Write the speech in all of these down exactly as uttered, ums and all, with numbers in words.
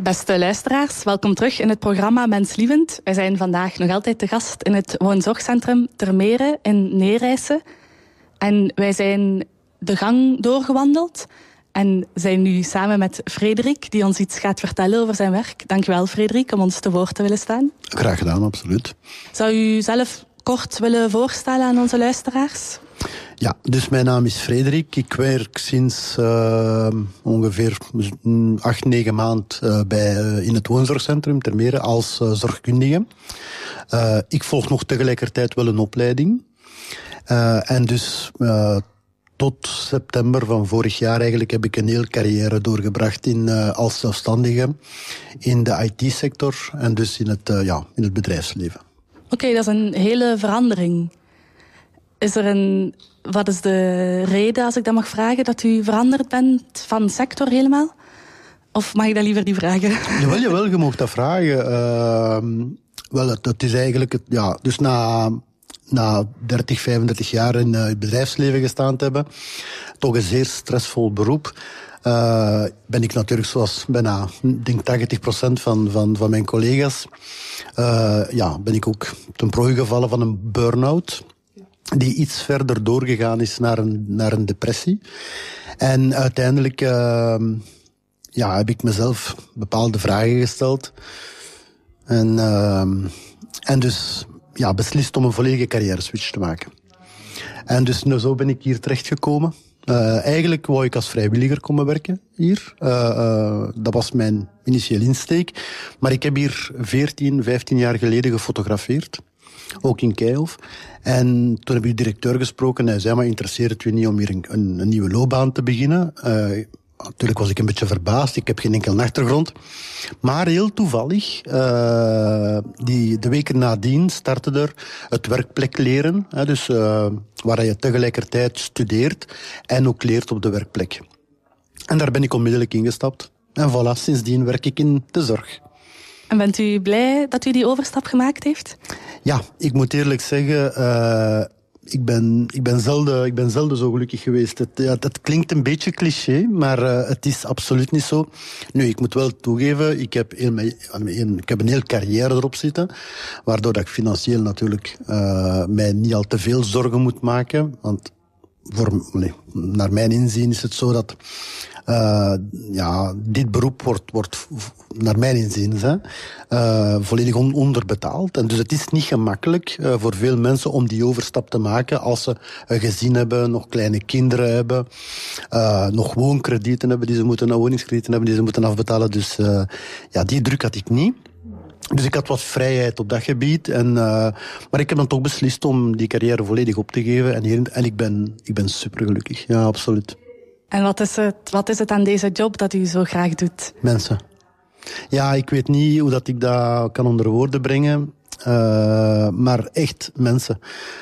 Beste luisteraars, welkom terug in het programma Menslievend. Wij zijn vandaag nog altijd te gast in het woonzorgcentrum Ter Mere in Neerijse. En wij zijn de gang doorgewandeld en zijn nu samen met Frederik, die ons iets gaat vertellen over zijn werk. Dankjewel, Frederik, om ons te woord te willen staan. Graag gedaan, absoluut. Zou u zelf kort willen voorstellen aan onze luisteraars? Ja, dus mijn naam is Frederik. Ik werk sinds uh, ongeveer acht, negen maanden uh, bij, uh, in het woonzorgcentrum Ter Mere als uh, zorgkundige. Uh, ik volg nog tegelijkertijd wel een opleiding. Uh, en dus uh, tot september van vorig jaar eigenlijk heb ik een hele carrière doorgebracht in, uh, als zelfstandige in de I T-sector en dus in het, uh, ja, in het bedrijfsleven. Oké, okay, dat is een hele verandering. Is er een... Wat is de reden, als ik dat mag vragen, dat u veranderd bent van sector helemaal? Of mag ik dat liever niet vragen? Jawel, jawel, je mag dat vragen. Uh, wel, het, het is eigenlijk... Het, ja, dus na, na dertig, vijfendertig jaar in uh, het bedrijfsleven gestaan te hebben, toch een zeer stressvol beroep, uh, ben ik natuurlijk zoals bijna, ik denk tachtig procent van, van, van mijn collega's, uh, ja, ben ik ook ten prooi gevallen van een burn-out, die iets verder doorgegaan is naar een, naar een depressie. En uiteindelijk uh, ja, heb ik mezelf bepaalde vragen gesteld. En, uh, en dus ja, beslist om een volledige carrière switch te maken. En dus nou, zo ben ik hier terechtgekomen. Uh, eigenlijk wou ik als vrijwilliger komen werken hier. Uh, uh, dat was mijn initiële insteek. Maar ik heb hier veertien, vijftien jaar geleden gefotografeerd. Ook in Keihof. En toen heb ik de directeur gesproken en hij zei, maar interesseert het u niet om hier een, een, een nieuwe loopbaan te beginnen? Uh, natuurlijk was ik een beetje verbaasd, ik heb geen enkele achtergrond. Maar heel toevallig, uh, die, de weken nadien startte er het werkplek leren. Hè, dus uh, waar je tegelijkertijd studeert en ook leert op de werkplek. En daar ben ik onmiddellijk ingestapt. En voilà, sindsdien werk ik in de zorg. En bent u blij dat u die overstap gemaakt heeft? Ja, ik moet eerlijk zeggen, uh, ik, ben, ik, ben zelden, ik ben zelden zo gelukkig geweest. Het, ja, het klinkt een beetje cliché, maar uh, het is absoluut niet zo. Nu, ik moet wel toegeven, ik heb, heel, ik heb een hele carrière erop zitten, waardoor dat ik financieel natuurlijk uh, mij niet al te veel zorgen moet maken. Want voor, nee, naar mijn inzien is het zo dat Uh, ja, dit beroep wordt, wordt naar mijn inzien, hè, uh, volledig on- onderbetaald. En dus het is niet gemakkelijk uh, voor veel mensen om die overstap te maken als ze een gezin hebben, nog kleine kinderen hebben, uh, nog woonkredieten hebben die ze moeten, nou, woningskredieten hebben die ze moeten afbetalen. Dus uh, ja, die druk had ik niet. Dus ik had wat vrijheid op dat gebied. En, uh, maar ik heb dan toch beslist om die carrière volledig op te geven. En, hier, en ik ben, ik ben supergelukkig. Ja, absoluut. En wat is het, wat is het aan deze job dat u zo graag doet? Mensen. Ja, ik weet niet hoe dat ik dat kan onder woorden brengen. Uh, maar echt mensen.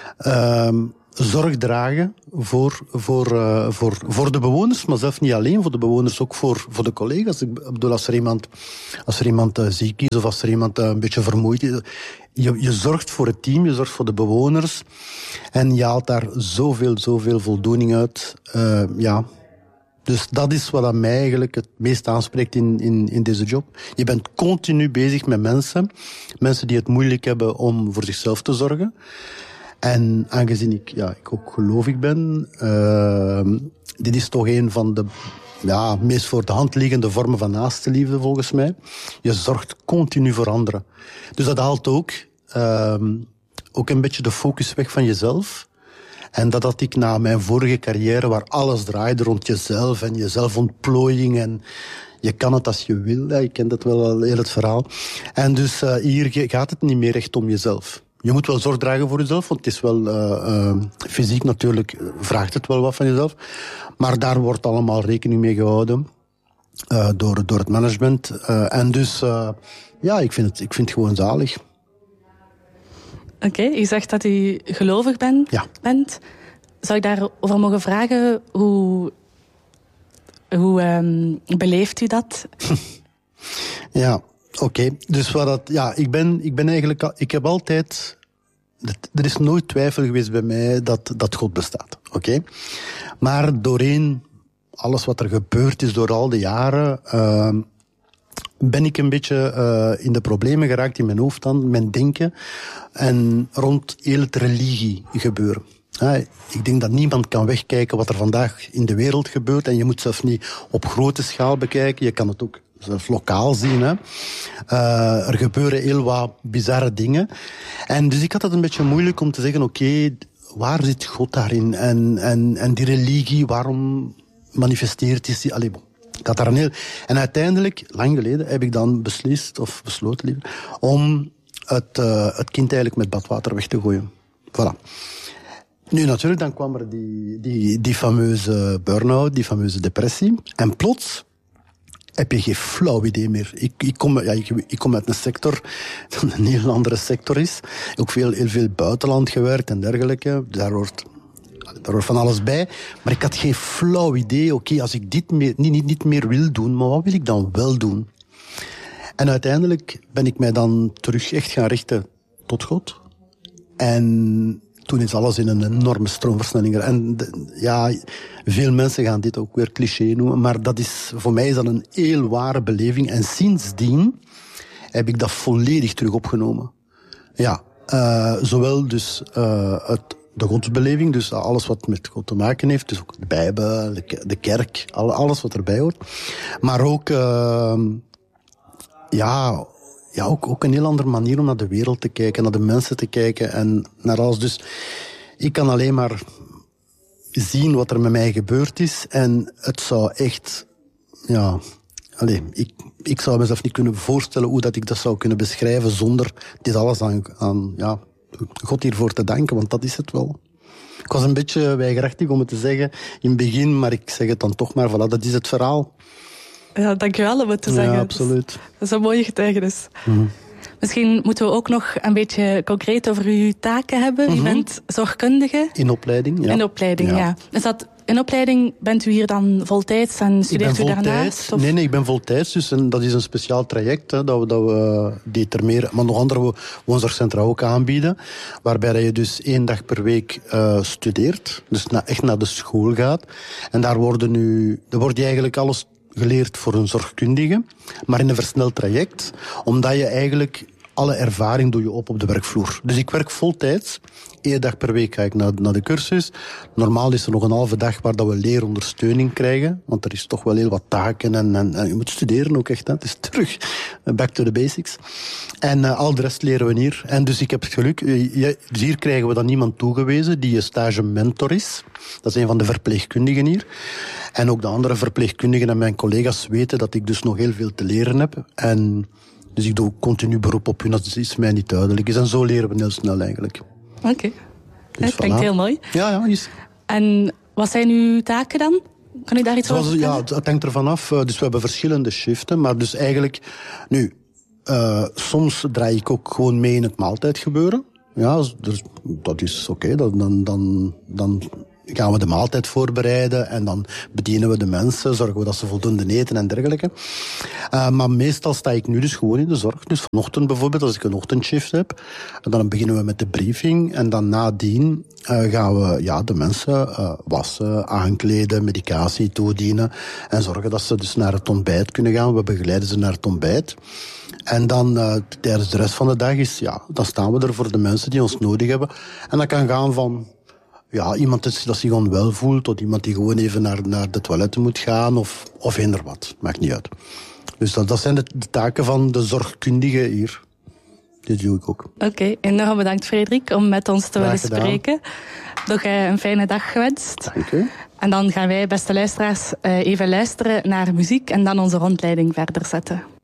Uh, zorg dragen voor, voor, uh, voor, voor de bewoners, maar zelf niet alleen voor de bewoners, ook voor, voor de collega's. Ik bedoel, als er iemand, als er iemand uh, ziek is of als er iemand uh, een beetje vermoeid is, je, je zorgt voor het team, je zorgt voor de bewoners en je haalt daar zoveel, zoveel voldoening uit. Uh, ja... Dus dat is wat mij eigenlijk het meest aanspreekt in, in, in deze job. Je bent continu bezig met mensen. Mensen die het moeilijk hebben om voor zichzelf te zorgen. En aangezien ik, ja, ik ook gelovig ben, uh, dit is toch een van de ja, meest voor de hand liggende vormen van naastenliefde volgens mij. Je zorgt continu voor anderen. Dus dat haalt ook, uh, ook een beetje de focus weg van jezelf. En dat had ik na mijn vorige carrière, waar alles draaide rond jezelf en jezelfontplooiing en je kan het als je wil. Je kent het wel al, heel het verhaal. En dus uh, hier gaat het niet meer echt om jezelf. Je moet wel zorg dragen voor jezelf, want het is wel uh, uh, fysiek natuurlijk, vraagt het wel wat van jezelf. Maar daar wordt allemaal rekening mee gehouden uh, door, door het management. Uh, en dus, uh, ja, ik vind het, ik vind het gewoon zalig. Oké, okay, u zegt dat u gelovig ben, ja. bent. Zou ik daarover mogen vragen, hoe, hoe um, beleeft u dat? Ja, oké. Okay. Dus wat dat, ja, ik ben, ik ben eigenlijk, ik heb altijd, er is nooit twijfel geweest bij mij dat, dat God bestaat, oké. Okay? Maar doorheen alles wat er gebeurd is door al die jaren, uh, ben ik een beetje uh, in de problemen geraakt in mijn hoofd dan, mijn denken en rond heel het religie gebeuren. Ja, ik denk dat niemand kan wegkijken wat er vandaag in de wereld gebeurt en je moet zelfs niet op grote schaal bekijken, je kan het ook zelfs lokaal zien. Hè. Uh, er gebeuren heel wat bizarre dingen. En dus ik had het een beetje moeilijk om te zeggen, oké, okay, waar zit God daarin? En, en, en die religie, waarom manifesteert is die? Allee, bon. Ik had daar een heel... En uiteindelijk, lang geleden, heb ik dan beslist, of besloten liever, om het, uh, het kind eigenlijk met badwater weg te gooien. Voilà. Nu, natuurlijk, dan kwam er die, die, die fameuze burn-out, die fameuze depressie. En plots heb je geen flauw idee meer. Ik, ik, kom, ja, ik, ik kom uit een sector, dat een heel andere sector is. Ook veel, heel veel buitenland gewerkt en dergelijke. Daar hoort, daar hoort van alles bij. Maar ik had geen flauw idee. Oké, okay, als ik dit meer, niet, niet, niet meer wil doen, maar wat wil ik dan wel doen? En uiteindelijk ben ik mij dan terug echt gaan richten tot God. En toen is alles in een enorme stroomversnelling. En de, ja, veel mensen gaan dit ook weer cliché noemen, maar dat is, voor mij is dat een heel ware beleving. En sindsdien heb ik dat volledig terug opgenomen. Ja, uh, zowel dus uh, het, de godsbeleving, dus alles wat met God te maken heeft, dus ook de Bijbel, de, de kerk, alles wat erbij hoort. Maar ook, uh, ja... Ja, ook, ook een heel andere manier om naar de wereld te kijken, naar de mensen te kijken en naar alles. Dus ik kan alleen maar zien wat er met mij gebeurd is en het zou echt, ja, allez, ik, ik zou mezelf niet kunnen voorstellen hoe dat ik dat zou kunnen beschrijven zonder dit alles aan, aan ja, God hiervoor te danken, want dat is het wel. Ik was een beetje weigerachtig om het te zeggen in het begin, maar ik zeg het dan toch maar, voilà, dat is het verhaal. Ja, dankjewel om het te zeggen. Ja, absoluut. Dat is een mooie getuigenis. Mm-hmm. Misschien moeten we ook nog een beetje concreet over uw taken hebben. Mm-hmm. U bent zorgkundige. In opleiding, ja. In opleiding, ja. ja. Is dat, in opleiding bent u hier dan voltijds en studeert u daarnaast? Of? Nee, nee, ik ben voltijds. Dus en dat is een speciaal traject hè, dat we, dat we determineren, maar nog andere woonzorgcentra ook aanbieden. Waarbij je dus één dag per week uh, studeert. Dus na, echt naar de school gaat. En daar worden nu, daar wordt je eigenlijk alles geleerd voor een zorgkundige, maar in een versneld traject, omdat je eigenlijk alle ervaring doe je op op de werkvloer. Dus ik werk voltijds. Eén dag per week ga ik naar, naar de cursus. Normaal is er nog een halve dag waar dat we leerondersteuning krijgen, want er is toch wel heel wat taken en, en, en je moet studeren ook echt. Hè. Het is terug back to the basics. En uh, al de rest leren we hier. En dus ik heb het geluk, je, dus hier krijgen we dan iemand toegewezen die een stage mentor is. Dat is een van de verpleegkundigen hier. En ook de andere verpleegkundigen en mijn collega's weten dat ik dus nog heel veel te leren heb. En dus ik doe continu beroep op hun als het iets mij niet duidelijk is. En zo leren we heel snel eigenlijk. Oké, okay. Dus dat klinkt voilà. heel mooi. Ja, ja. Is... En wat zijn uw taken dan? Kan u daar iets Zoals, over vertellen? Ja, het hangt ervan af. Dus we hebben verschillende shiften. Maar dus eigenlijk, nu, uh, soms draai ik ook gewoon mee in het maaltijdgebeuren. Ja, dus dat is oké. Okay. Dan, dan, dan gaan we de maaltijd voorbereiden en dan bedienen we de mensen, zorgen we dat ze voldoende eten en dergelijke. Uh, maar meestal sta ik nu dus gewoon in de zorg. Dus vanochtend bijvoorbeeld, als ik een ochtendshift heb, dan beginnen we met de briefing en dan nadien uh, gaan we ja, de mensen uh, wassen, aankleden, medicatie toedienen en zorgen dat ze dus naar het ontbijt kunnen gaan. We begeleiden ze naar het ontbijt. En dan uh, tijdens de rest van de dag is, ja, dan staan we er voor de mensen die ons nodig hebben. En dat kan gaan van ja, iemand dat zich onwel voelt, tot iemand die gewoon even naar, naar de toiletten moet gaan, of, of eender wat. Maakt niet uit. Dus dat, dat zijn de, de taken van de zorgkundige hier. Dit doe ik ook. Oké, okay, enorm bedankt Frederik om met ons te willen spreken. Nog uh, een fijne dag gewenst. Dank u. En dan gaan wij, beste luisteraars, uh, even luisteren naar muziek en dan onze rondleiding verder zetten.